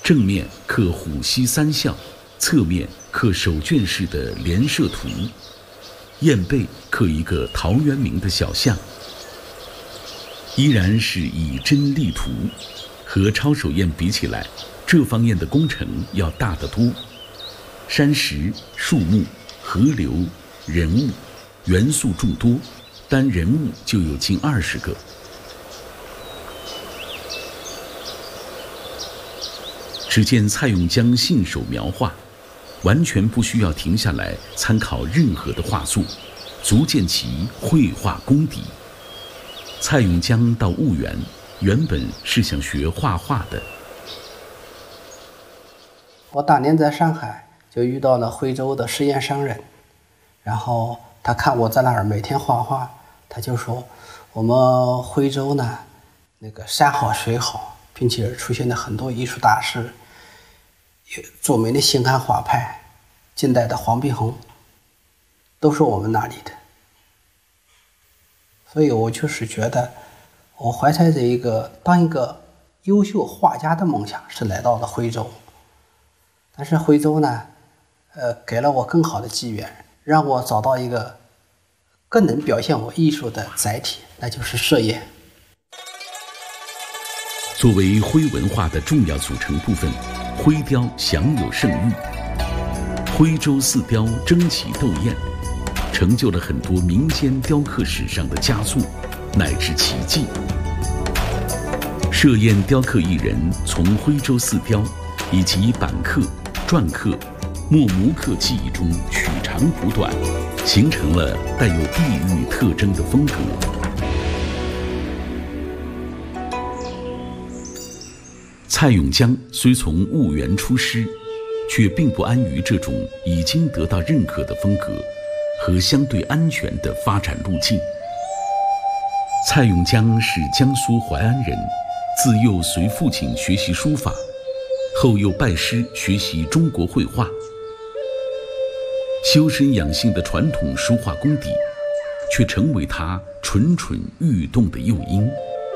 正面刻虎溪三象，侧面刻手卷式的连射图，雁背刻一个陶渊明的小像。依然是以真立图，和抄手砚比起来，这方砚的工程要大得多。山石、树木、河流、人物，元素众多，单人物就有近20个。只见蔡永江信手描画，完全不需要停下来参考任何的画作，足见其绘画功底。蔡永江到婺源，原本是想学画画的。 我当年在上海就遇到了徽州的实验商人，然后他看我在那儿每天画画，他就说我们徽州呢，那个山好水好，并且出现了很多艺术大师，著名的新汉画派，近代的黄宾虹，都是我们那里的。所以我就是觉得，我怀揣着一个当一个优秀画家的梦想，是来到了徽州。但是徽州呢，给了我更好的机缘，让我找到一个更能表现我艺术的载体，那就是射砚。 作为徽文化的重要组成部分，徽雕享有盛誉。徽州四雕争奇斗艳，成就了很多民间雕刻史上的佳作，乃至奇迹。射砚雕刻艺人从徽州四雕以及板刻、篆刻、墨模刻技艺中取长补短，形成了带有地域特征的风格。蔡永江虽从婺源出师，却并不安于这种已经得到认可的风格和相对安全的发展路径。蔡永江是江苏淮安人，自幼随父亲学习书法，后又拜师学习中国绘画。修身养性的传统书画功底，却成为他蠢蠢欲动的诱因。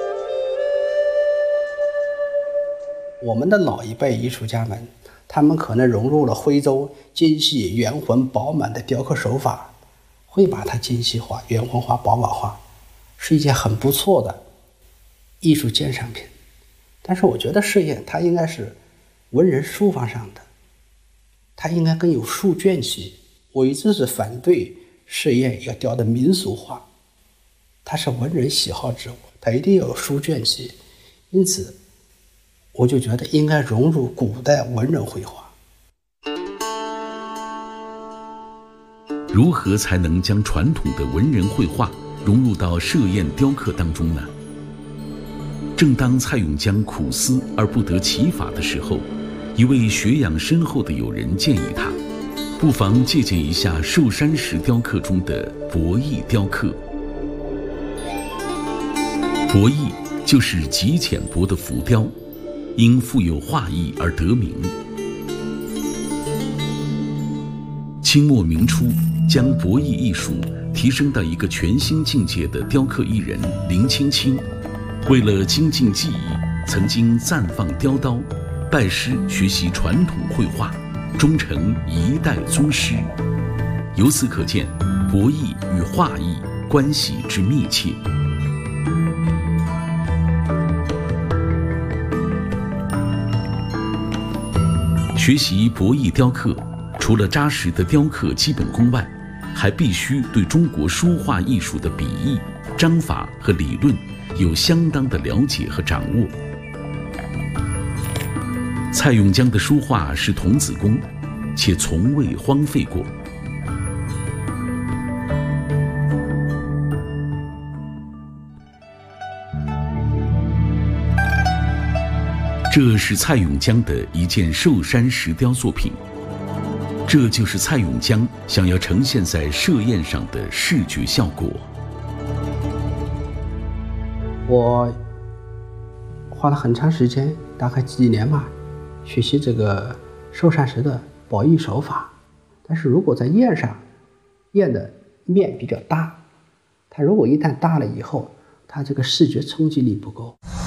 我们的老一辈艺术家们，他们可能融入了徽州精细圆浑饱满的雕刻手法，会把它精细化、圆浑化、饱满化，是一件很不错的艺术鉴赏品。但是我觉得射砚它应该是文人书法上的，它应该更有书卷气。我一直是反对射砚要雕的民俗化，它是文人喜好之物，它一定要有书卷气。因此我就觉得应该融入古代文人绘画。 如何才能将传统的文人绘画融入到射砚雕刻当中呢？正当蔡永江苦思而不得其法的时候，一位学养深厚的友人建议他，不妨借鉴一下寿山石雕刻中的博弈雕刻。博弈就是极浅薄的浮雕，因富有画意而得名。清末明初，将博弈艺术提升到一个全新境界的雕刻艺人林清清，为了精进技艺，曾经暂放雕刀，拜师学习传统绘画，终成一代宗师。由此可见，博弈与画艺关系之密切。学习博弈雕刻，除了扎实的雕刻基本功外，还必须对中国书画艺术的笔意、章法和理论有相当的了解和掌握。蔡永江的书画是童子功，且从未荒废过。这是蔡永江的一件寿山石雕作品，这就是蔡永江想要呈现在射砚上的视觉效果。 我花了很长时间，大概几年吧，学习这个寿山石的宝玉手法。但是如果在砚上，砚的面比较大，它如果一旦大了以后，它这个视觉冲击力不够。